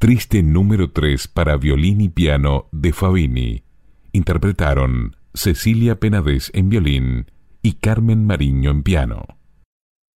Triste número 3 para violín y piano de Fabini. Interpretaron Cecilia Penades en violín y Carmen Mariño en piano.